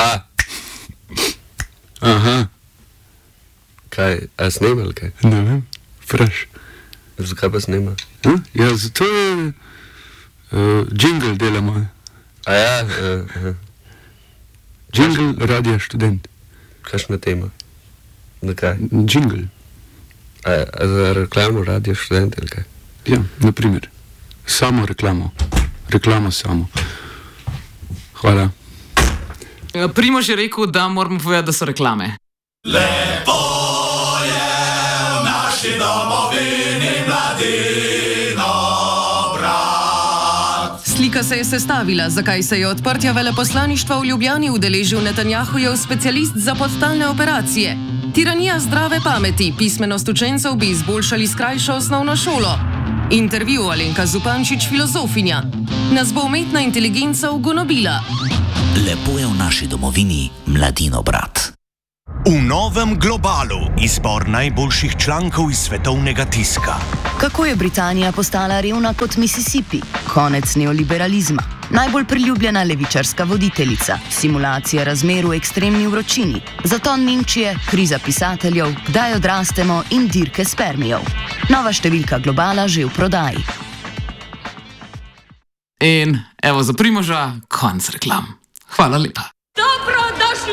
Aha. Kaj, a snema ali kaj? Ne vem, fraš. Zakaj pa snema? Ja, zato je jingle delamo. A ja, Jingle Radia Študent. kakšna tema? Zakaj? Jingle. A za reklamno Radio Študent ali kaj? Ja, naprimer. Samo reklamo. Reklamo samo. Hvala. Primož je rekel, da moramo povedati, da so reklame. Lepo je v naši domovini mladino brat. Slika se je sestavila, zakaj se je odprtja veleposlaništva v Ljubljani udeležil Netanjahujev specialist za podtalne operacije. Tiranija zdrave pameti, pismenost učencev bi izboljšali s krajšo osnovno šolo. Intervju Alenka Zupančič, filozofinja. Nas bo umetna inteligenca ugonobila. Lepo je v naši domovini mladino brat. V novem globalu izbor najboljših člankov iz svetovnega tiska. Kako je Britanija postala revna kot Mississippi? Konec neoliberalizma. Najbolj priljubljena levičarska voditeljica. Simulacija razmer v ekstremni vročini. Zaton Nemčije, kriza pisateljev, kdaj odrastemo in dirke spermijev. Nova številka globala že v prodaji. In evo za Primoža, konc reklam. Hvala lepa. Dobrodošli